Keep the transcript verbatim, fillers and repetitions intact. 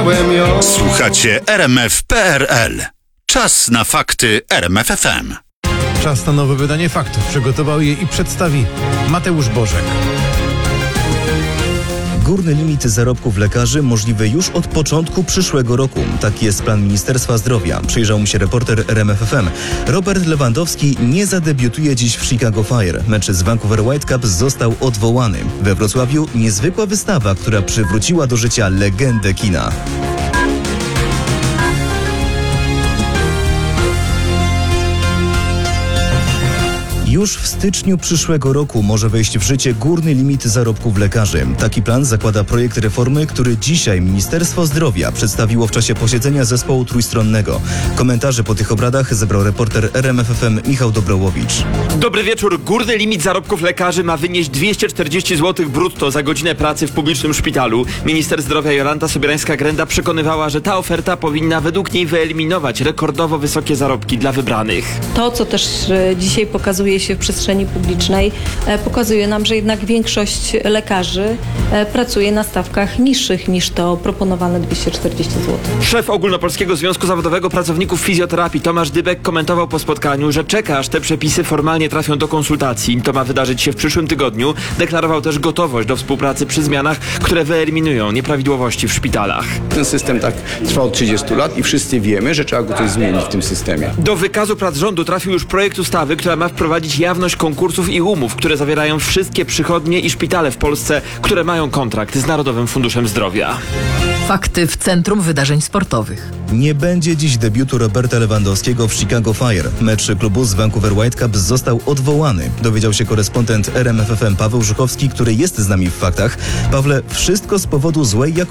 poznałem ją. Słuchacie R M F kropka P R L. Czas na fakty R M F F M. Czas na nowe wydanie faktów. Przygotował je i przedstawi Mateusz Bożek. Górny limit zarobków lekarzy możliwy już od początku przyszłego roku. Taki jest plan Ministerstwa Zdrowia. Przyjrzał mu się reporter R M F F M. Robert Lewandowski nie zadebiutuje dziś w Chicago Fire. Mecz z Vancouver Whitecaps został odwołany. We Wrocławiu niezwykła wystawa, która przywróciła do życia legendę kina. Już w styczniu przyszłego roku może wejść w życie górny limit zarobków lekarzy. Taki plan zakłada projekt reformy, który dzisiaj Ministerstwo Zdrowia przedstawiło w czasie posiedzenia zespołu trójstronnego. Komentarze po tych obradach zebrał reporter R M F F M Michał Dobrołowicz. Dobry wieczór. Górny limit zarobków lekarzy ma wynieść dwieście czterdzieści złotych brutto za godzinę pracy w publicznym szpitalu. Minister zdrowia Jolanta Sobierańska-Grenda przekonywała, że ta oferta powinna według niej wyeliminować rekordowo wysokie zarobki dla wybranych. To, co też e, dzisiaj pokazuje się w przestrzeni publicznej, e, pokazuje nam, że jednak większość lekarzy e, pracuje na stawkach niższych niż to proponowane dwieście czterdzieści złotych. Szef Ogólnopolskiego Związku Zawodowego Pracowników Fizjoterapii Tomasz Dybek komentował po spotkaniu, że czeka, aż te przepisy formalnie trafią do konsultacji. To ma wydarzyć się w przyszłym tygodniu. Deklarował też gotowość do współpracy przy zmianach, które wyeliminują nieprawidłowości w szpitalach. Ten system tak trwa od trzydziestu lat i wszyscy wiemy, że trzeba go coś zmienić w tym systemie. Do wykazu prac rządu trafił już projekt ustawy, która ma wprowadzić jawność konkursów i umów, które zawierają wszystkie przychodnie i szpitale w Polsce, które mają kontrakt z Narodowym Funduszem Zdrowia. Fakty w Centrum Wydarzeń Sportowych. Nie będzie dziś debiutu Roberta Lewandowskiego w Chicago Fire. Mecz klubu z Vancouver Whitecaps został odwołany. Dowiedział się korespondent R M F F M Paweł Żuchowski, który jest z nami w faktach. Pawle, wszystko z powodu złej jakości